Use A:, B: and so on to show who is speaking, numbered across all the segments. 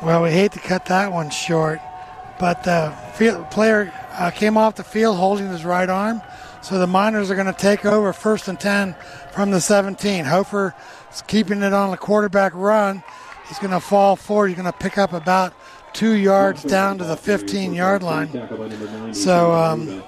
A: Well, we hate to cut that one short, but the player came off the field holding his right arm, so the Miners are going to take over 1st and 10 from the 17. Hofer is keeping it on the quarterback run. He's going to fall forward. He's going to pick up about 2 yards down to the 15-yard line. So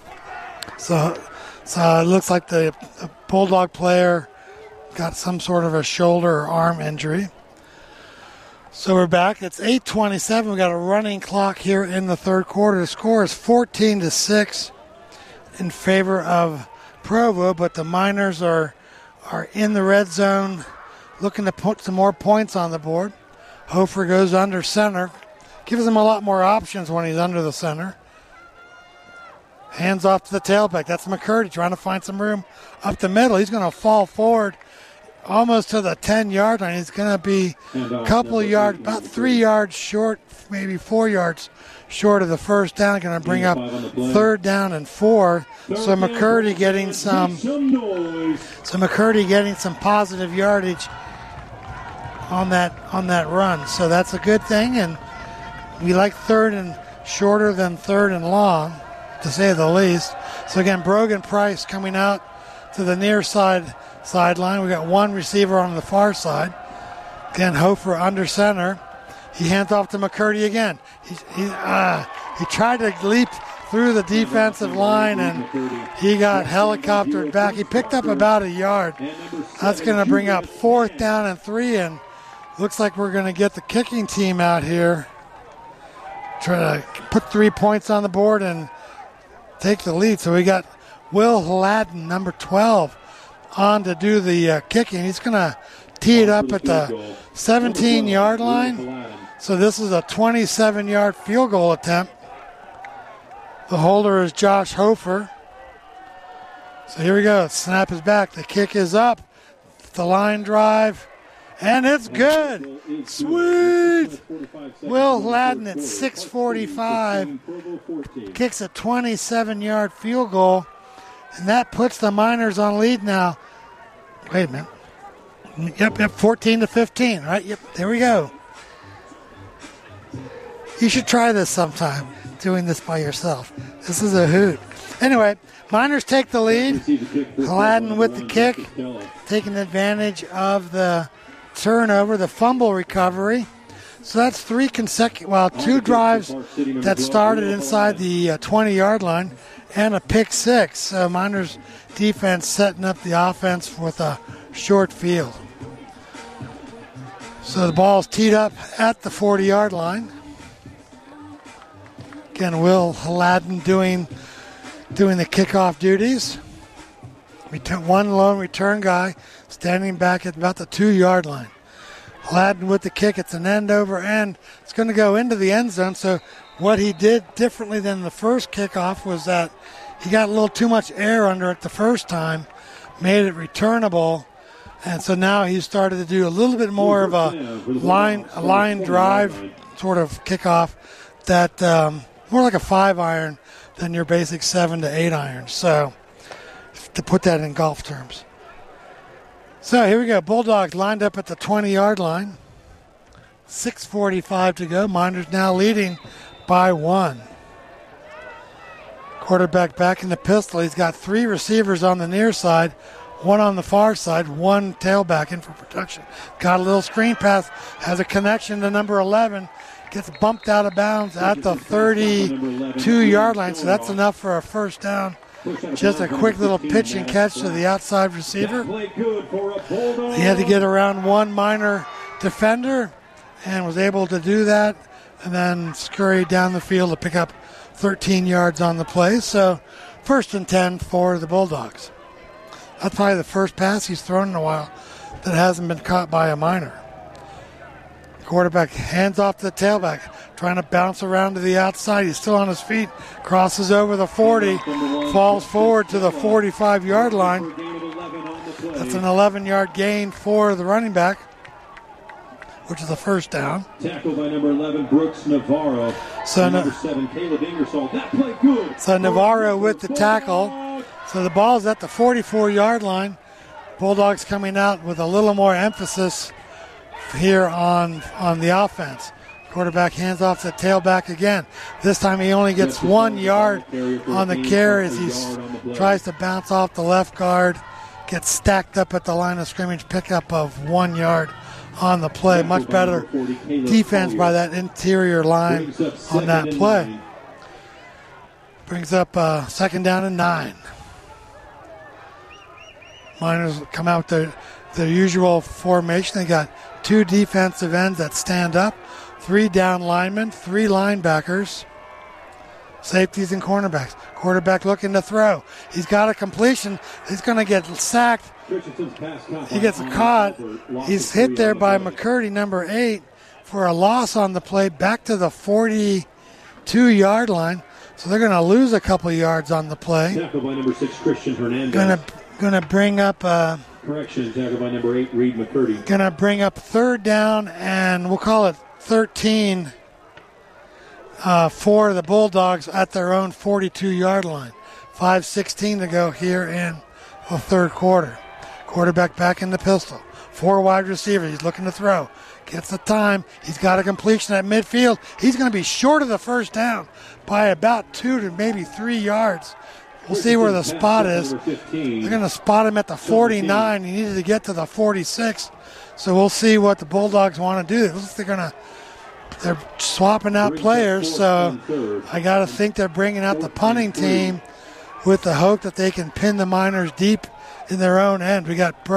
A: it looks like the Bulldog player got some sort of a shoulder or arm injury. So we're back. It's 8:27. We've got a running clock here in the third quarter. The score is 14-6 in favor of Provo, but the Miners are in the red zone looking to put some more points on the board. Hofer goes under center. Gives him a lot more options when he's under the center. Hands off to the tailback. That's McCurdy trying to find some room up the middle. He's going to fall forward almost to the 10-yard line. He's going to be a couple of yards, about 3 yards short, maybe 4 yards short of the first down. Going to bring up 3rd down and 4. So McCurdy getting some positive yardage on that run. So that's a good thing, and we like 3rd and shorter than 3rd and long, to say the least. So again, Brogan Price coming out to the near sideline. We got one receiver on the far side. Again, Hofer under center. He hands off to McCurdy again. He tried to leap through the defensive line, and he got helicoptered back. He picked up about a yard. That's going to bring up 4th down and 3, and looks like we're going to get the kicking team out here. Try to put 3 points on the board and take the lead. So we got Will Hladden, number 12, on to do the kicking. He's going to tee it up at the 17-yard line. So this is a 27-yard field goal attempt. The holder is Josh Hofer. So here we go. Snap is back. The kick is up. The line drive. And it's good. Sweet. Will Hladden at 6:45 kicks a 27-yard field goal, and that puts the Miners on lead now. Wait a minute. Yep, 14-15, right? Yep, there we go. You should try this sometime, doing this by yourself. This is a hoot. Anyway, Miners take the lead. Hladden with the kick, taking advantage of the turnover, the fumble recovery. So that's 2 drives that started inside the 20-yard line and a pick 6. So Miners defense setting up the offense with a short field. So the ball's teed up at the 40-yard line. Again, Will Hladden doing the kickoff duties. One lone return guy standing back at about the 2-yard line. Hladden with the kick. It's an end over end. It's going to go into the end zone. So what he did differently than the first kickoff was that he got a little too much air under it the first time, made it returnable. And so now he started to do a little bit more of a line drive sort of kickoff that more like a 5-iron than your basic 7 to 8 iron. So to put that in golf terms. So here we go. Bulldogs lined up at the 20-yard line. 6:45 to go. Miners now leading by 1. Quarterback back in the pistol. He's got 3 receivers on the near side, 1 on the far side, 1 tailback in for protection. Got a little screen pass, has a connection to number 11, gets bumped out of bounds at the 32-yard line, so that's enough for a first down. Just a quick little pitch and catch to the outside receiver. He had to get around 1 Miner defender and was able to do that, and then scurried down the field to pick up 13 yards on the play. So 1st and 10 for the Bulldogs. That's probably the first pass he's thrown in a while that hasn't been caught by a Miner. Quarterback hands off to the tailback, trying to bounce around to the outside. He's still on his feet, crosses over the 40, falls forward to the 45-yard line. That's an 11-yard gain for the running back, which is a first down.
B: Tackled by number 11, Brooks Navarro.
A: So
B: number 7, Caleb Ingersoll. That play good.
A: So Navarro with the tackle. So the ball's at the 44-yard line. Bulldogs coming out with a little more emphasis here on the offense. Quarterback hands off to the tailback again. This time he only gets 1 yard on the carry as he tries to bounce off the left guard. Gets stacked up at the line of scrimmage, pickup of 1 yard on the play. Much better defense by that interior line on that play. Brings up second down and 9. Miners come out with their usual formation. They got 2 defensive ends that stand up, 3 down linemen, 3 linebackers, safeties and cornerbacks. Quarterback looking to throw. He's got a completion. He's going to get sacked. He gets caught. He's hit there by McCurdy, number 8, for a loss on the play back to the 42-yard line. So they're going to lose a couple yards on the play.
B: Tackle by number 6, Christian Hernandez.
A: Going to bring up
B: correction. Tackle by number 8, Reed McCurdy.
A: Going to bring up third down, and we'll call it 13 for the Bulldogs at their own 42-yard line. 5:16 to go here in the third quarter. Quarterback back in the pistol. 4 wide receivers. He's looking to throw. Gets the time. He's got a completion at midfield. He's going to be short of the first down by about 2 to maybe 3 yards. We'll see where the spot is. They're going to spot him at the 49. He needed to get to the 46. So we'll see what the Bulldogs want to do. It looks like they're swapping out players. So I got to think they're bringing out the punting team with the hope that they can pin the Miners deep in their own end. We got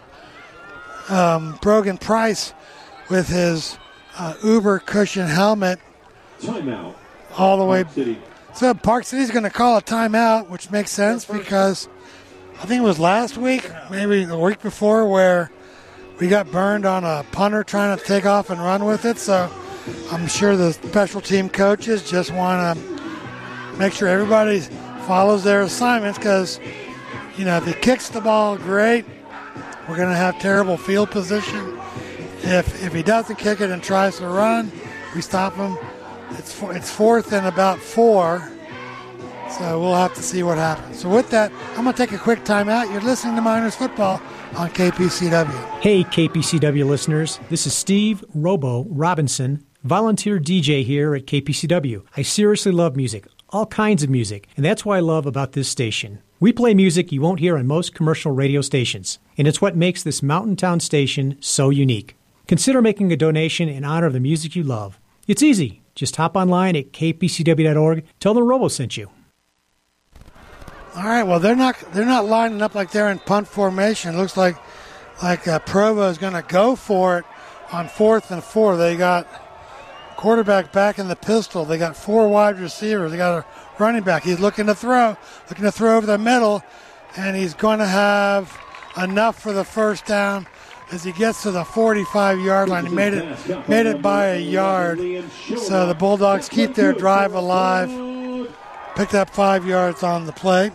A: Brogan Price with his Uber cushion helmet.
B: Timeout.
A: All the way.
B: City.
A: So Park City's going to call a timeout, which makes sense because I think it was last week, maybe the week before, where we got burned on a punter trying to take off and run with it. So I'm sure the special team coaches just want to make sure everybody follows their assignments because, if he kicks the ball, great. We're going to have terrible field position. If he doesn't kick it and tries to run, we stop him. It's fourth and about 4, so we'll have to see what happens. So with that, I'm going to take a quick timeout. You're listening to Miners Football on KPCW.
C: Hey, KPCW listeners. This is Steve Robo Robinson, volunteer DJ here at KPCW. I seriously love music, all kinds of music, and that's what I love about this station. We play music you won't hear on most commercial radio stations, and it's what makes this mountain town station so unique. Consider making a donation in honor of the music you love. It's easy. Just hop online at kpcw.org. Tell them Robo sent you.
A: All right. Well, they're not lining up like they're in punt formation. It looks like Provo is going to go for it on 4th and 4. They got quarterback back in the pistol. They got 4 wide receivers. They got a running back. He's looking to throw over the middle, and he's going to have enough for the first down. As he gets to the 45-yard line, he made it by a yard. So the Bulldogs keep their drive alive. Picked up 5 yards on the play.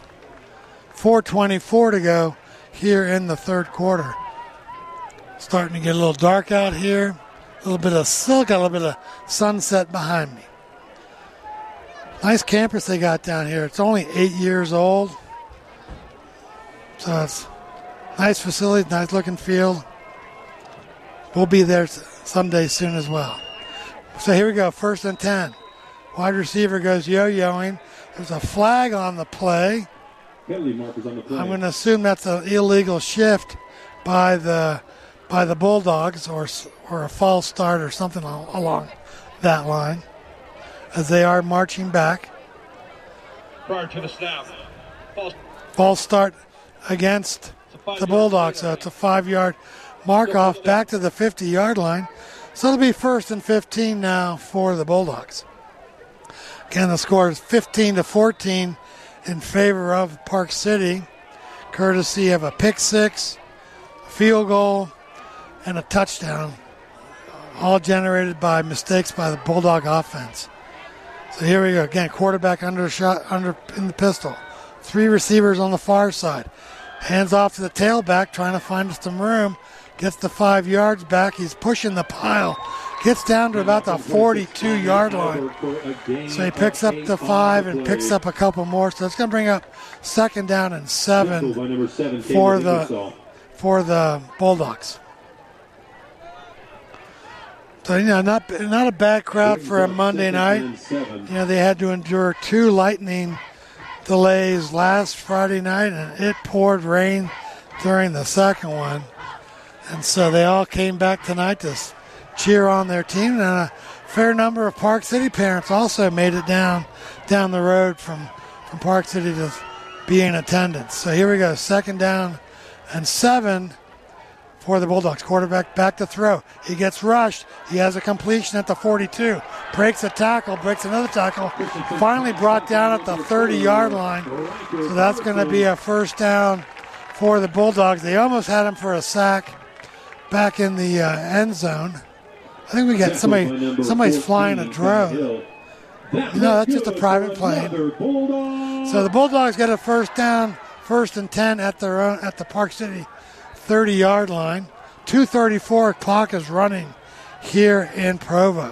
A: 4:24 to go here in the third quarter. Starting to get a little dark out here. Got a little bit of sunset behind me. Nice campus they got down here. It's only 8 years old. So it's nice facilities, nice looking field. We'll be there someday soon as well. So here we go, 1st and 10. Wide receiver goes yo-yoing. There's a flag on the play.
B: Penalty markers on the play.
A: I'm going to assume that's an illegal shift by the Bulldogs or a false start or something along that line as they are marching back.
B: Prior to the snap.
A: False start against the Bulldogs, so it's a 5-yard mark-off back to the 50-yard line. So it'll be 1st and 15 now for the Bulldogs. Again, the score is 15-14 in favor of Park City, courtesy of a pick 6, a field goal, and a touchdown, all generated by mistakes by the Bulldog offense. So here we go. Again, quarterback in the pistol. 3 receivers on the far side. Hands off to the tailback, trying to find some room. Gets the 5 yards back. He's pushing the pile. Gets down to about the 42-yard line. So he picks up the 5 and picks up a couple more. So it's going to bring up 2nd down and 7 for the Bulldogs. So, not a bad crowd for a Monday night. They had to endure 2 lightning delays last Friday night, and it poured rain during the second one. And so they all came back tonight to cheer on their team. And a fair number of Park City parents also made it down the road from Park City to be in attendance. So here we go, 2nd down and 7 for the Bulldogs. Quarterback back to throw. He gets rushed. He has a completion at the 42. Breaks a tackle, breaks another tackle. Finally brought down at the 30-yard line. So that's going to be a 1st down for the Bulldogs. They almost had him for a sack back in the end zone. I think we got somebody's flying a drone. That's just a private plane. So the Bulldogs get a 1st down, 1st and 10 at the Park City 30-yard line. 2:34 clock is running here in Provo.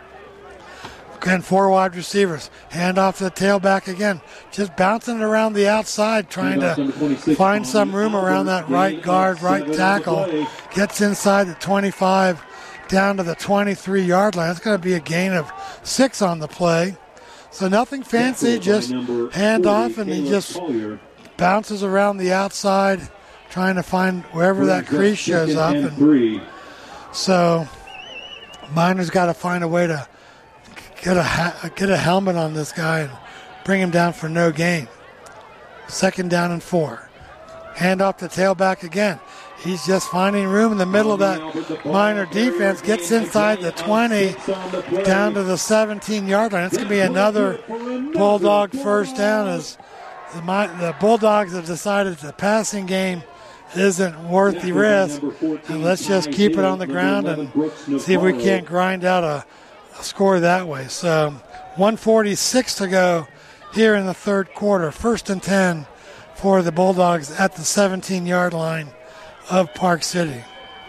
A: Again, 4 wide receivers. Hand off to the tailback again. Just bouncing it around the outside, trying to find some room around that right guard, right tackle. Gets inside the 25 down to the 23-yard line. It's going to be a gain of 6 on the play. So nothing fancy, just hand off, and he just bounces around the outside, trying to find wherever that crease shows up. And so Miners got to find a way to get a helmet on this guy and bring him down for no gain. 2nd down and 4. Hand off to tailback again. He's just finding room in the middle of that Miner defense. Gets inside the 20, down to the 17-yard line. It's going to be another Bulldog 1st down, as the Bulldogs have decided the passing game isn't worth the risk. And let's just keep it on the ground and see if we can't grind out a score that way. So 1:46 to go here in the 3rd quarter. 1st and 10 for the Bulldogs at the 17-yard line of Park City.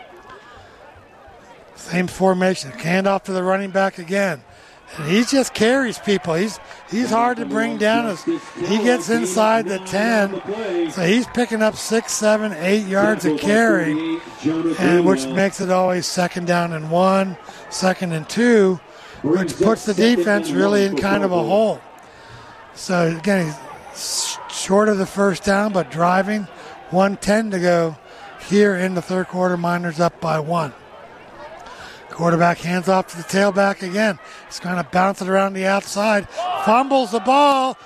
A: Same formation. Hand off to the running back again. And he just carries people. He's hard to bring down as he gets inside the 10. So he's picking up 6, 7, 8 yards a carry, and which makes it always 2nd down and 1, 2nd and 2, which puts the defense really in kind of a hole. So again, he's short of the 1st down, but driving. 1:10 to go here in the 3rd quarter. Miners up by 1. Quarterback hands off to the tailback again. He's kind of bouncing around the outside. Fumbles the ball,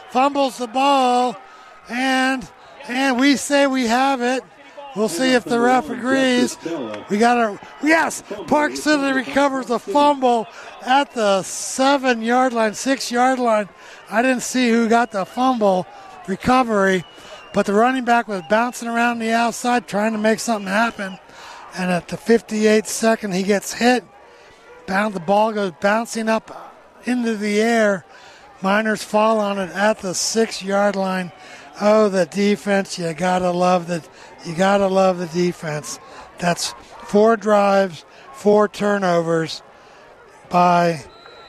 A: and we say we have it. We'll see if the ref agrees. Yes, Park City recovers a fumble at the 7-yard line, 6-yard line. I didn't see who got the fumble recovery, but the running back was bouncing around the outside trying to make something happen. And at the 58th second, he gets hit. The ball goes bouncing up into the air. Miners fall on it at the 6-yard line. Oh, the defense! You gotta love the defense. That's 4 drives, 4 turnovers by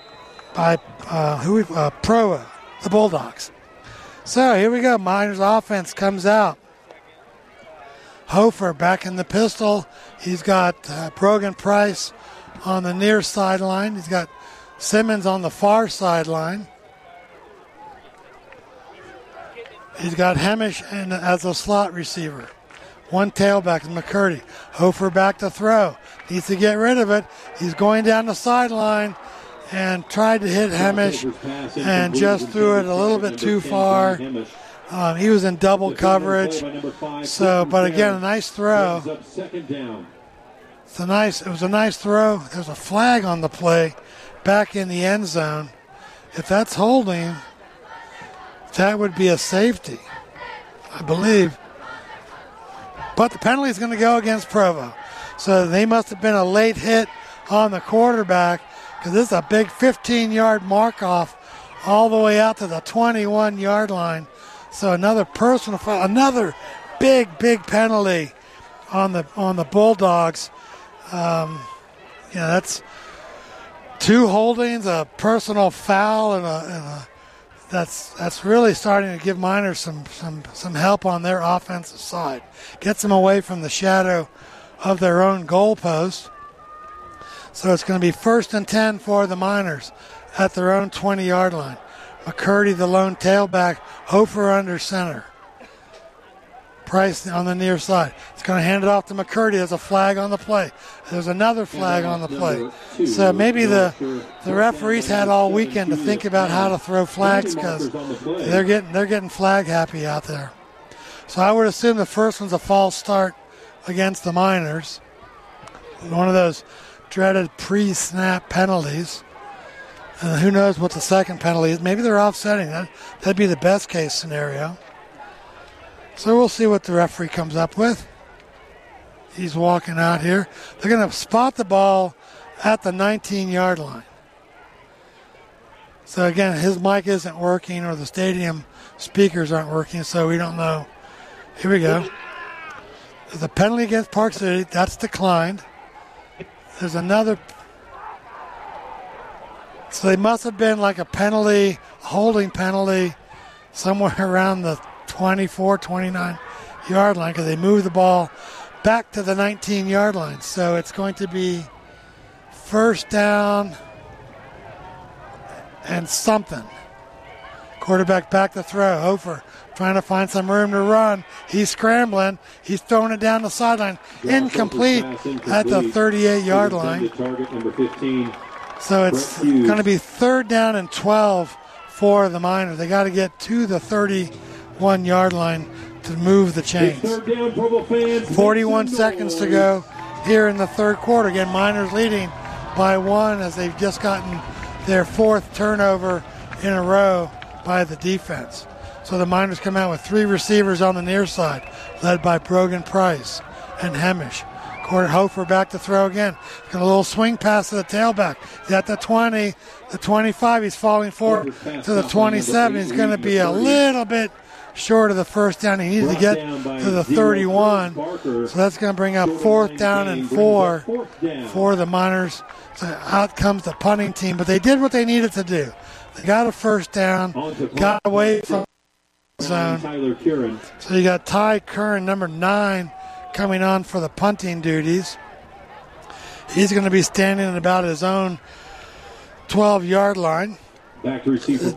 A: Provo, the Bulldogs. So here we go. Miners offense comes out. Hofer back in the pistol. He's got Brogan Price on the near sideline. He's got Simmons on the far sideline. He's got Hemish as a slot receiver. 1 tailback is McCurdy. Hofer back to throw. Needs to get rid of it. He's going down the sideline and tried to hit Hemish and just threw it a little bit too far. He was in double coverage. So, but again, a nice throw. It was a nice throw. There's a flag on the play back in the end zone. If that's holding, that would be a safety, I believe. But the penalty is going to go against Provo. So they must have been a late hit on the quarterback, because this is a big 15-yard mark-off all the way out to the 21-yard line. So another personal foul, another big penalty on the Bulldogs. That's 2 holdings, a personal foul, and that's really starting to give Miners some help on their offensive side. Gets them away from the shadow of their own goalpost. So it's going to be 1st and 10 for the Miners at their own 20-yard line. McCurdy, the lone tailback, Hofer under center. Price on the near side. It's going to hand it off to McCurdy. There's a flag on the play. There's another flag on the play. So maybe the referees had all weekend to think about how to throw flags because they're getting flag happy out there. So I would assume the first one's a false start against the Miners. One of those dreaded pre-snap penalties. And who knows what the second penalty is. Maybe they're offsetting. That'd be the best case scenario. So we'll see what the referee comes up with. He's walking out here. They're going to spot the ball at the 19-yard line. So again, his mic isn't working or the stadium speakers aren't working, so we don't know. Here we go. There's a penalty against Park City. That's declined. There's another. So they must have been like a penalty, a holding penalty, somewhere around the 24, 29-yard line because they moved the ball back to the 19-yard line. So it's going to be 1st down and something. Quarterback back to throw. Hofer trying to find some room to run. He's scrambling. He's throwing it down the sideline. Incomplete at the 38-yard line. So it's going to be 3rd down and 12 for the Miners. They got to get to the 31-yard line to move the chains. 41 seconds to go here in the third quarter. Again, Miners leading by 1 as they've just gotten their 4th turnover in a row by the defense. So the Miners come out with 3 receivers on the near side, led by Brogan Price and Hemish. Quarter Hofer back to throw again. Got a little swing pass to the tailback. He's at the 20, the 25. He's falling forward to the 27. He's going to be a little bit short of the 1st down. He needs to get to the 31. So that's going to bring up 4th down and 4 for the Miners. So out comes the punting team. But they did what they needed to do. They got a 1st down, got away from the zone. So you got Ty Curran, number 9, coming on for the punting duties. He's going to be standing at about his own 12-yard line.
B: Back to receive